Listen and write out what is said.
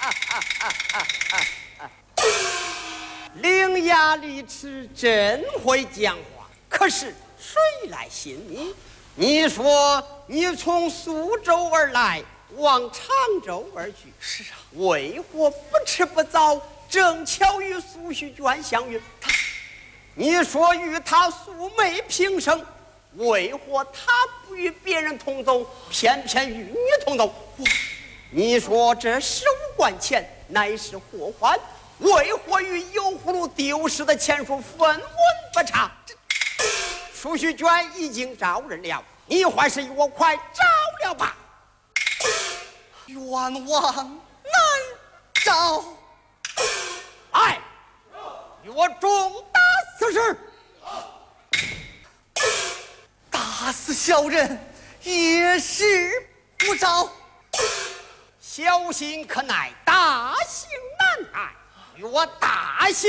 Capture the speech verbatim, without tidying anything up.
伶牙俐齿，真会讲话。可是谁来信你？你说你从苏州而来，往常州而去。 是啊， 为何不吃不早，正巧与苏旭娟相遇？他，你说与他素昧平生，为何他不与别人同走，偏偏与你同走？你说这十五贯钱乃是祸患，为何与油葫芦丢失的钱数分文不差？苏旭娟已经招认了，你还是与我快招了吧。 冤枉难招。 哎，与我重打此事。 打死小人也是不招。 小心可乃大刑难改，与我大刑。